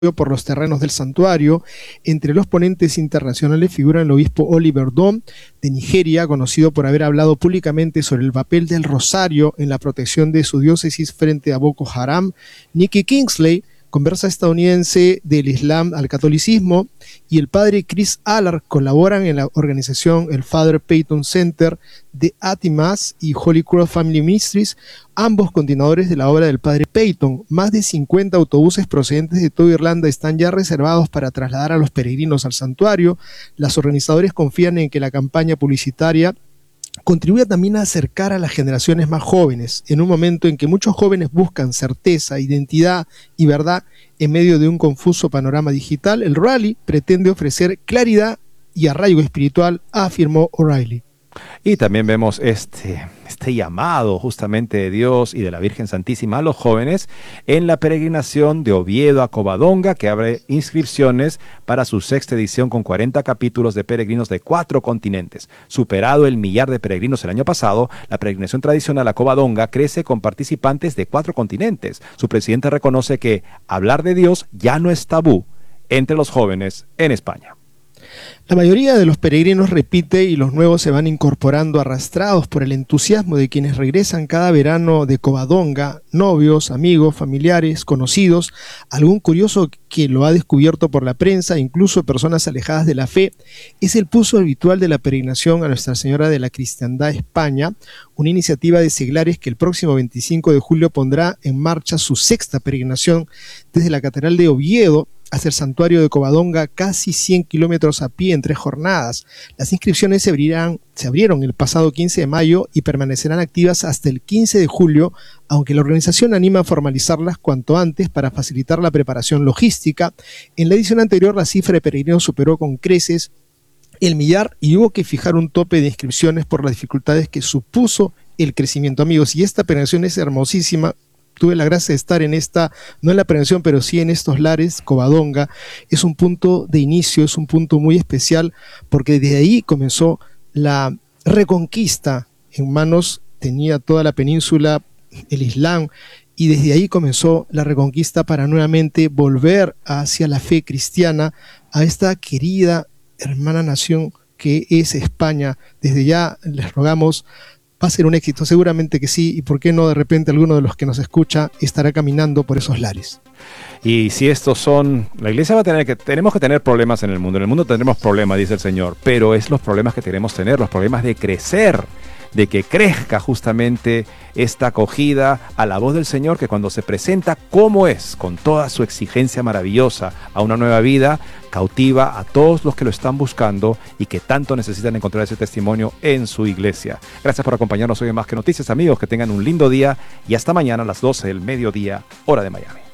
por los terrenos del santuario. Entre los ponentes internacionales figuran el obispo Oliver Dom de Nigeria, conocido por haber hablado públicamente sobre el papel del rosario en la protección de su diócesis frente a Boko Haram; Nikki Kingsley, conversa estadounidense del Islam al catolicismo; y el padre Chris Allard colaboran en la organización el Father Peyton Center de Atimas y Holy Cross Family Ministries, ambos continuadores de la obra del padre Peyton. Más de 50 autobuses procedentes de toda Irlanda están ya reservados para trasladar a los peregrinos al santuario. Los organizadores confían en que la campaña publicitaria contribuye también a acercar a las generaciones más jóvenes, en un momento en que muchos jóvenes buscan certeza, identidad y verdad en medio de un confuso panorama digital. El rally pretende ofrecer claridad y arraigo espiritual, afirmó O'Reilly. Y también vemos este llamado justamente de Dios y de la Virgen Santísima a los jóvenes en la peregrinación de Oviedo a Covadonga, que abre inscripciones para su 6ª edición con 40 capítulos de peregrinos de 4 continentes. Superado el 1.000.000 de peregrinos el año pasado, la peregrinación tradicional a Covadonga crece con participantes de 4 continentes. Su presidente reconoce que hablar de Dios ya no es tabú entre los jóvenes en España. La mayoría de los peregrinos repite y los nuevos se van incorporando arrastrados por el entusiasmo de quienes regresan cada verano de Covadonga: novios, amigos, familiares, conocidos, algún curioso que lo ha descubierto por la prensa, incluso personas alejadas de la fe. Es el pulso habitual de la peregrinación a Nuestra Señora de la Cristiandad España, una iniciativa de seglares que el próximo 25 de julio pondrá en marcha su 6ª peregrinación desde la Catedral de Oviedo hasta el santuario de Covadonga, casi 100 kilómetros a pie en 3 jornadas. Las inscripciones se abrieron el pasado 15 de mayo y permanecerán activas hasta el 15 de julio, aunque la organización anima a formalizarlas cuanto antes para facilitar la preparación logística. En la edición anterior, la cifra de peregrinos superó con creces el 1.000.000 y hubo que fijar un tope de inscripciones por las dificultades que supuso el crecimiento, amigos. Y esta peregrinación es hermosísima. Tuve la gracia de estar en esta, no en la peregrinación, pero sí en estos lares. Covadonga es un punto de inicio, es un punto muy especial, porque desde ahí comenzó la reconquista. En manos tenía toda la península el Islam, y desde ahí comenzó la reconquista para nuevamente volver hacia la fe cristiana, a esta querida hermana nación que es España. Desde ya les rogamos, va a ser un éxito, seguramente que sí, y por qué no de repente alguno de los que nos escucha estará caminando por esos lares. Y si estos son, la iglesia tenemos que tener problemas en el mundo tendremos problemas, dice el Señor, pero es los problemas que queremos tener, los problemas de crecer, de que crezca justamente esta acogida a la voz del Señor, que cuando se presenta como es, con toda su exigencia maravillosa a una nueva vida, cautiva a todos los que lo están buscando y que tanto necesitan encontrar ese testimonio en su iglesia. Gracias por acompañarnos hoy en Más que Noticias, amigos, que tengan un lindo día y hasta mañana a las 12 del mediodía, hora de Miami.